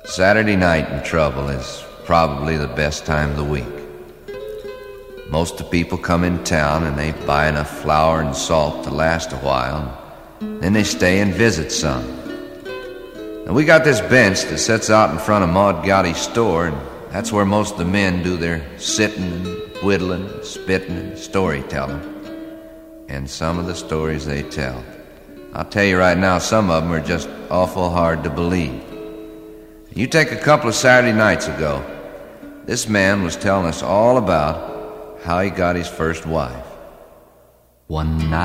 Saturday night in trouble is probably the best time of the week. Most of the people come in town and they buy enough flour and salt to last a while, and then they stay and visit some. And we got this bench that sits out in front of Maud Gotti's store, and that's where most of the men do their sitting and whittling, and spitting and storytelling. And some of the stories they tell, I'll tell you right now, some of them are just awful hard to believe. You take a couple of Saturday nights ago, this man was telling us all about how he got his first wife. One night